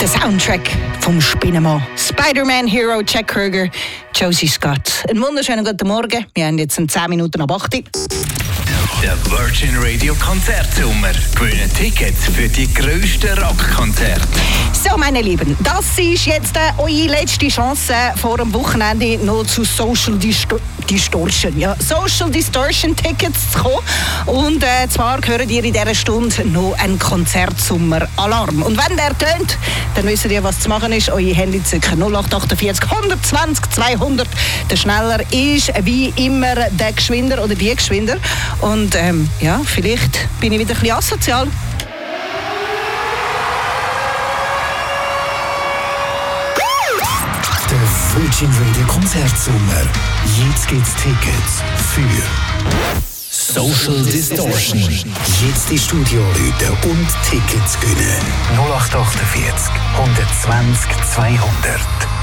Der Soundtrack vom Spinnenmann. Spider-Man Hero, Jack Kruger, Josie Scott. Einen wunderschönen guten Morgen. Wir haben jetzt 10 Minuten ab 8 Uhr. Der Virgin Radio Konzertsommer. Gewinnen Tickets für die grössten Rockkonzerte. So, meine Lieben, das ist jetzt eure letzte Chance vor dem Wochenende noch zu Social Distortion. Ja, Social Distortion Tickets zu kommen. Und zwar hören ihr in dieser Stunde noch einen Konzertsommer-Alarm. Und wenn der tönt, dann wisst ihr, was zu machen ist. Eure Handy zücken 0848 120 200. Der Schneller ist wie immer der Geschwinder oder die Geschwinder. Und ja, vielleicht bin ich wieder ein bisschen asozial. Der Virgin Radio Konzertsommer. Jetzt gibt's Tickets für Social Distortion. Jetzt ins Studio rufen und Tickets gewinnen. 0848 120 200.